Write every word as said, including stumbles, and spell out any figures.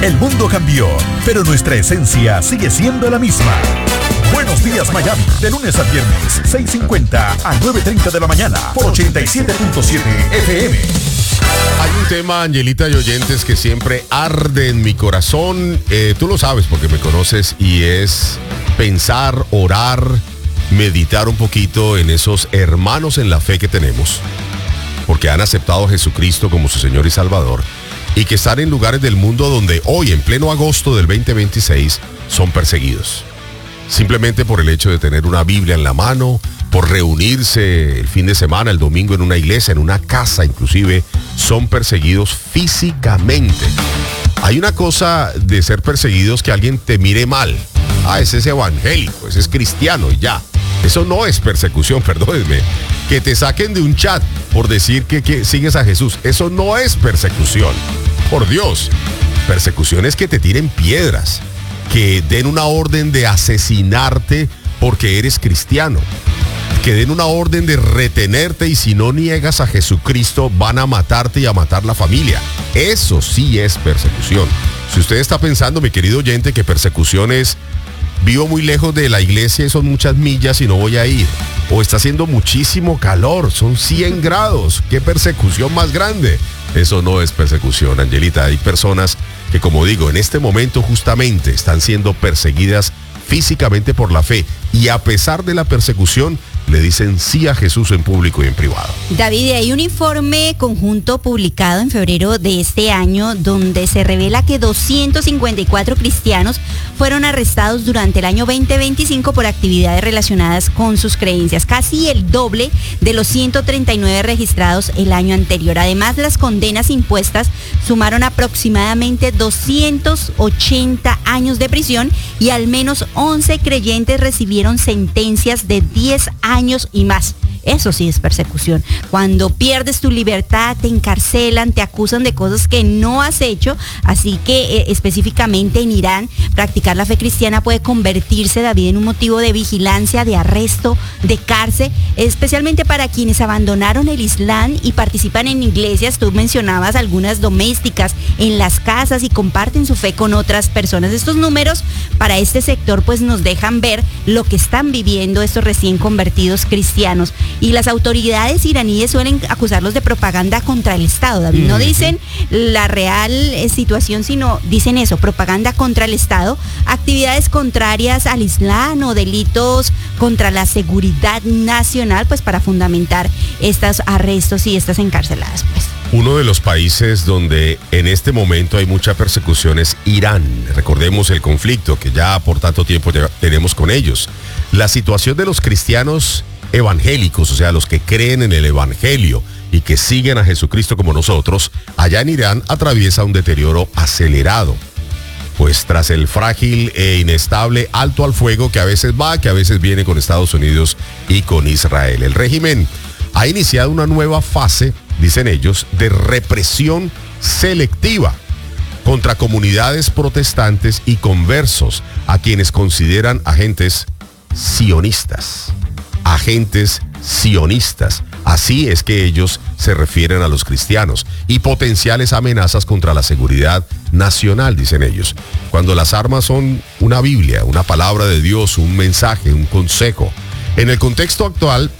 El mundo cambió, pero nuestra esencia sigue siendo la misma. Buenos días, Miami, de lunes a viernes, seis cincuenta a nueve treinta de la mañana, por ochenta y siete punto siete F M. Hay un tema, Angelita y oyentes, que siempre arde en mi corazón. Eh, tú lo sabes porque me conoces, y es pensar, orar, meditar un poquito en esos hermanos en la fe que tenemos, porque han aceptado a Jesucristo como su Señor y Salvador, y que están en lugares del mundo donde hoy, en pleno agosto del veinte veintiséis, son perseguidos. Simplemente por el hecho de tener una Biblia en la mano, por reunirse el fin de semana, el domingo, en una iglesia, en una casa inclusive, son perseguidos físicamente. Hay una cosa de ser perseguidos, que alguien te mire mal. Ah, ese es evangélico, ese es cristiano y ya. Eso no es persecución, perdónenme. Que te saquen de un chat por decir que, que sigues a Jesús, eso no es persecución. Por Dios, persecución es que te tiren piedras, que den una orden de asesinarte porque eres cristiano, que den una orden de retenerte, y si no niegas a Jesucristo van a matarte y a matar la familia. Eso sí es persecución. Si usted está pensando, mi querido oyente, que persecución es vivo muy lejos de la iglesia y son muchas millas y no voy a ir, o está haciendo muchísimo calor, son cien grados, ¿qué persecución más grande? Eso no es persecución, Angelita. Hay personas que, como digo, en este momento justamente están siendo perseguidas físicamente por la fe, y a pesar de la persecución le dicen sí a Jesús en público y en privado. David, hay un informe conjunto publicado en febrero de este año donde se revela que doscientos cincuenta y cuatro cristianos fueron arrestados durante el año veinte veinticinco por actividades relacionadas con sus creencias, casi el doble de los ciento treinta y nueve registrados el año anterior. Además, las condenas impuestas sumaron aproximadamente doscientos ochenta años de prisión, y al menos once creyentes recibieron sentencias de diez años y más. Eso sí es persecución. Cuando pierdes tu libertad, te encarcelan, te acusan de cosas que no has hecho. Así que eh, específicamente en Irán, practicar la fe cristiana puede convertirse, David, en un motivo de vigilancia, de arresto, de cárcel, especialmente para quienes abandonaron el Islam y participan en iglesias. Tú mencionabas algunas domésticas en las casas y comparten su fe con otras personas. Estos números para este sector pues nos dejan ver lo que están viviendo estos recién convertidos cristianos. Y las autoridades iraníes suelen acusarlos de propaganda contra el Estado, David. No dicen la real situación, sino dicen eso, propaganda contra el Estado, actividades contrarias al Islam o delitos contra la seguridad nacional, pues para fundamentar estos arrestos y estas encarceladas, pues. Uno de los países donde en este momento hay mucha persecución es Irán. Recordemos el conflicto que ya por tanto tiempo tenemos con ellos. La situación de los cristianos evangélicos, o sea, los que creen en el evangelio y que siguen a Jesucristo como nosotros, allá en Irán atraviesa un deterioro acelerado. Pues tras el frágil e inestable alto al fuego que a veces va, que a veces viene con Estados Unidos y con Israel, el régimen ha iniciado una nueva fase, dicen ellos, de represión selectiva contra comunidades protestantes y conversos, a quienes consideran agentes sionistas. Agentes sionistas. Así es que ellos se refieren a los cristianos, y potenciales amenazas contra la seguridad nacional, dicen ellos. Cuando las armas son una Biblia, una palabra de Dios, un mensaje, un consejo. En el contexto actual,